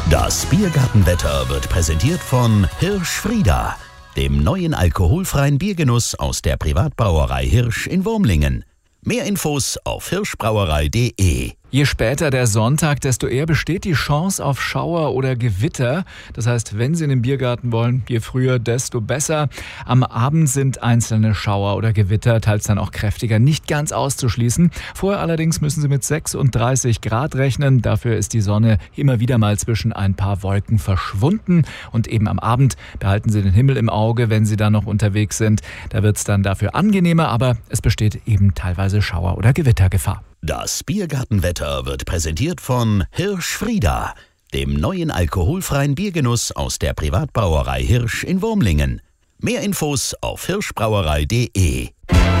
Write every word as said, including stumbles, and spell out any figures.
Das Biergartenwetter wird präsentiert von Hirsch-Frieda, dem neuen alkoholfreien Biergenuss aus der Privatbrauerei Hirsch in Wurmlingen. Mehr Infos auf hirschbrauerei punkt de. Je später der Sonntag, desto eher besteht die Chance auf Schauer oder Gewitter. Das heißt, wenn Sie in den Biergarten wollen, je früher, desto besser. Am Abend sind einzelne Schauer oder Gewitter, teils dann auch kräftiger, nicht ganz auszuschließen. Vorher allerdings müssen Sie mit sechsunddreißig Grad rechnen. Dafür ist die Sonne immer wieder mal zwischen ein paar Wolken verschwunden. Und eben am Abend behalten Sie den Himmel im Auge, wenn Sie da noch unterwegs sind. Da wird es dann dafür angenehmer, aber es besteht eben teilweise Schauer- oder Gewittergefahr. Das Biergartenwetter wird präsentiert von Hirsch-Frieda, dem neuen alkoholfreien Biergenuss aus der Privatbrauerei Hirsch in Wurmlingen. Mehr Infos auf hirschbrauerei punkt de.